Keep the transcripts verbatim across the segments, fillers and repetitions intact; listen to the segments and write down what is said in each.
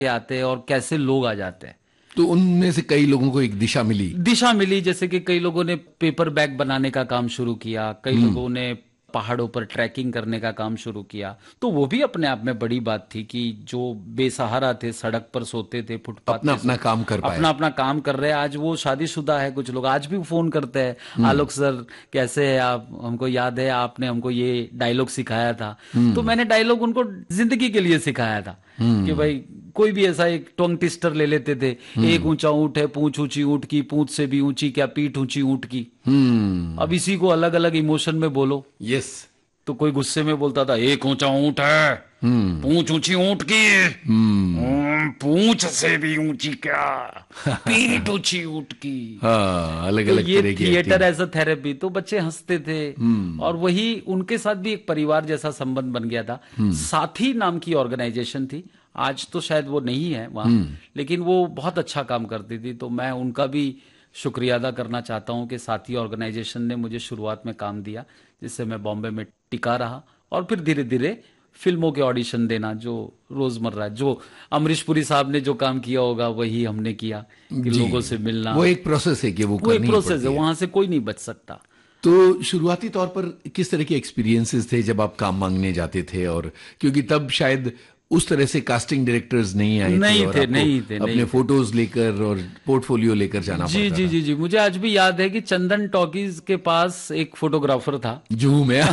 आते हैं और कैसे लोग आ जाते हैं। तो उनमें से कई लोगों को एक दिशा मिली दिशा मिली, जैसे कि कई लोगों ने पेपर बैग बनाने का काम शुरू किया, कई लोगों ने पहाड़ों पर ट्रैकिंग करने का काम शुरू किया। तो वो भी अपने आप में बड़ी बात थी कि जो बेसहारा थे, सड़क पर सोते थे, फुटपाथ अपना पे अपना सो- काम कर पाए। अपना अपना काम कर रहे हैं। आज वो शादीशुदा है, कुछ लोग आज भी फोन करते हैं, आलोक सर कैसे है आप, हमको याद है आपने हमको ये डायलॉग सिखाया था। तो मैंने डायलॉग उनको जिंदगी के लिए सिखाया था कि भाई कोई भी ऐसा एक टंग ट्विस्टर ले लेते थे, एक ऊंचा ऊंट है, पूंछ ऊंची ऊंट की, पूंछ से भी ऊंची क्या पीठ ऊंची ऊंट की। हम्म अब इसी को अलग अलग इमोशन में बोलो। यस तो कोई गुस्से में बोलता था एक ऊंचा ऊंट है, पूंछ ऊंची ऊंट की, हम्म, पूंछ से भी ऊंची क्या, पीठ ऊंची ऊंट की। हाँ, अलग तो अलग ये तरह की theatre acting। As a therapy. तो बच्चे हंसते थे और वही उनके साथ भी एक परिवार जैसा संबंध बन गया था। साथी नाम की ऑर्गेनाइजेशन थी, आज तो शायद वो नहीं है वहां, लेकिन वो बहुत अच्छा काम करती थी। तो मैं उनका भी शुक्रिया अदा करना चाहता हूं कि साथी ऑर्गेनाइजेशन ने मुझे शुरुआत में काम दिया, जिससे मैं बॉम्बे में टिका रहा और फिर धीरे धीरे फिल्मों के ऑडिशन देना, जो रोजमर्रा जो अमरीश पुरी साहब ने जो काम किया होगा वही हमने किया कि जी, लोगों से मिलना। वो एक प्रोसेस है कि वो वो एक करनी ही प्रोसेस पड़ती है, है। वहां से कोई नहीं बच सकता। तो शुरुआती तौर पर किस तरह के एक्सपीरियंसेस थे जब आप काम मांगने जाते थे? और क्योंकि तब शायद उस तरह से कास्टिंग डायरेक्टर्स नहीं आए नहीं थे और थे, आपको नहीं थे, अपने नहीं थे। फोटोज लेकर और पोर्टफोलियो लेकर जाना जी पड़ता जी था। जी जी मुझे आज भी याद है कि चंदन टॉकीज के पास एक फोटोग्राफर था जूहू में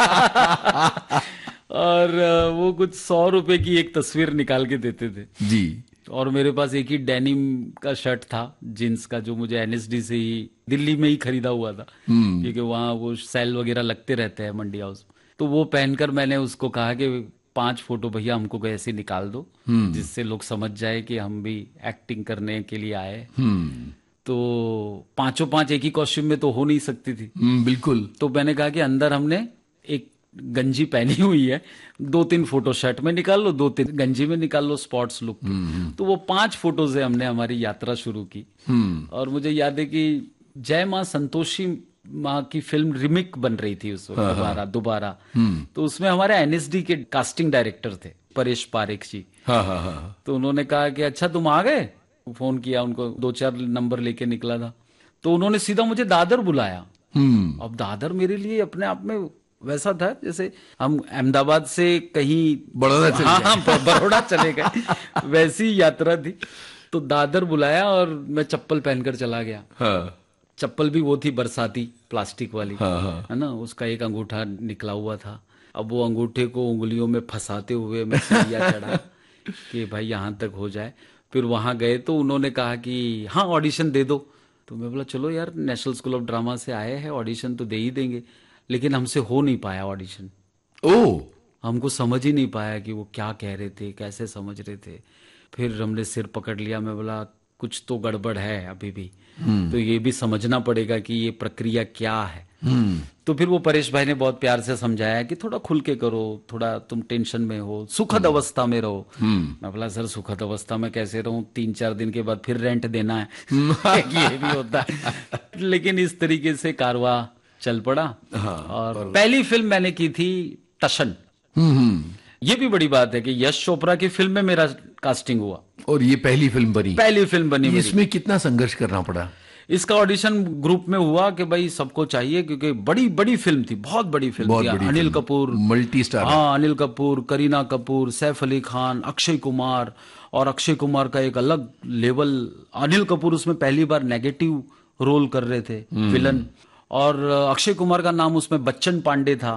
और अ, वो कुछ सौ रुपए की एक तस्वीर निकाल के देते थे। जी और मेरे पास एक ही डेनिम का शर्ट था, जींस का, जो मुझे एनएसडी से ही दिल्ली में ही खरीदा हुआ था, क्योंकि वहाँ वो सेल वगैरह लगते रहते हैं मंडी हाउस। तो वो पहनकर मैंने उसको कहा कि पांच फोटो भैया हमको कोई ऐसे निकाल दो जिससे लोग समझ जाए कि हम भी एक्टिंग करने के लिए आए। तो पांचों पांच एक ही कॉस्ट्यूम में तो हो नहीं सकती थी। हम्म, बिल्कुल। तो मैंने कहा कि अंदर हमने एक गंजी पहनी हुई है, दो तीन फोटो शर्ट में निकाल लो, दो तीन गंजी में निकाल लो, स्पॉट्स लुक की। तो वो पांच फोटो से हमने हमारी यात्रा शुरू की। और मुझे याद है कि जय मां संतोषी माँ की फिल्म रिमिक बन रही थी उस वक्त, दोबारा दोबारा। तो उसमें हमारे एनएसडी के कास्टिंग डायरेक्टर थे परेश पारेख जी। हाँ हाँ हाँ तो उन्होंने कहा कि अच्छा तुम आ गए। फोन किया उनको, दो चार नंबर लेके निकला था। तो उन्होंने सीधा मुझे दादर बुलाया। हम्म अब दादर मेरे लिए अपने आप में वैसा था जैसे हम अहमदाबाद से कहीं बड़ौदा चले हाँ गए। हाँ बड़ौदा चले गए, वैसी यात्रा थी। तो दादर बुलाया और मैं चप्पल पहनकर चला गया। हाँ चप्पल भी वो थी बरसाती, प्लास्टिक वाली, हाँ हाँ है ना, उसका एक अंगूठा निकला हुआ था। अब वो अंगूठे को उंगलियों में फंसाते हुए मैं सीढ़ियाँ चढ़ा कि भाई यहाँ तक हो जाए। फिर वहां गए तो उन्होंने कहा कि हाँ ऑडिशन दे दो। तो मैं बोला चलो यार, नेशनल स्कूल ऑफ ड्रामा से आए हैं, ऑडिशन तो दे ही देंगे। लेकिन हमसे हो नहीं पाया ऑडिशन। ओ हमको समझ ही नहीं पाया कि वो क्या कह रहे थे, कैसे समझ रहे थे। फिर हमने सिर पकड़ लिया। मैं बोला कुछ तो गड़बड़ है अभी भी, तो ये भी समझना पड़ेगा कि ये प्रक्रिया क्या है। तो फिर वो परेश भाई ने बहुत प्यार से समझाया कि थोड़ा खुल के करो, थोड़ा तुम टेंशन में हो, सुखद अवस्था में रहो। मैं बोला सर सुखद अवस्था में कैसे रहूं, तीन चार दिन के बाद फिर रेंट देना है ये भी होता है। लेकिन इस तरीके से कारवा चल पड़ा। हाँ, और, और पहली फिल्म मैंने की थी टशन। ये भी बड़ी बात है कि यश चोपड़ा की फिल्म में मेरा कास्टिंग हुआ और ये पहली फिल्म बनी? पहली फिल्म बनी मेरी। इसमें कितना संघर्ष करना पड़ा? इसका ऑडिशन ग्रुप में हुआ कि भाई सबको चाहिए, क्योंकि बड़ी बड़ी फिल्म थी, बहुत बड़ी फिल्म बहुत थी। बड़ी Anil film, Kapoor, multi star. हाँ अनिल कपूर, करीना कपूर, सैफ अली खान, अक्षय कुमार। और अक्षय कुमार का एक अलग लेवल, अनिल कपूर उसमें पहली बार नेगेटिव रोल कर रहे थे, विलन। और अक्षय कुमार का नाम उसमें बच्चन पांडे था।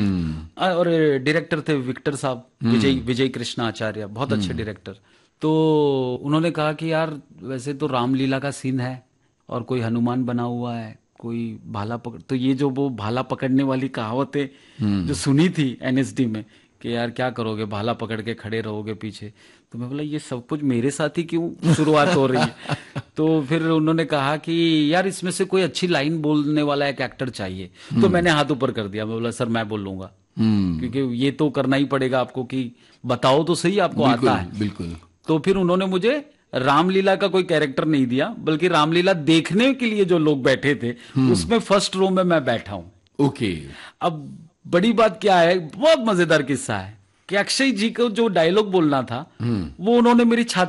और डायरेक्टर थे विक्टर साहब, विजय विजय कृष्णा आचार्य, बहुत अच्छे डायरेक्टर। तो उन्होंने कहा कि यार वैसे तो रामलीला का सीन है और कोई हनुमान बना हुआ है, कोई भाला पकड़, तो ये जो वो भाला पकड़ने वाली कहावतें जो सुनी थी एनएसडी में कि यार क्या करोगे, भाला पकड़ के खड़े रहोगे पीछे। तो मैं बोला ये सब कुछ मेरे साथ ही क्यों शुरुआत हो रही है। तो फिर उन्होंने कहा कि यार इसमें से कोई अच्छी लाइन बोलने वाला एक एक्टर चाहिए। तो मैंने हाथ ऊपर कर दिया। मैं बोला सर मैं बोल लूंगा, क्योंकि ये तो करना ही पड़ेगा आपको कि बताओ तो सही आपको आता है। बिल्कुल। तो फिर उन्होंने मुझे रामलीला का कोई कैरेक्टर नहीं दिया, बल्कि रामलीला देखने के लिए जो लोग बैठे थे उसमें फर्स्ट रो में मैं बैठा हूं। ओके। अब बड़ी बात क्या है, बहुत मजेदार किस्सा है कि अक्षय जी को जो डायलॉग बोलना था वो उन्होंने मेरी छाती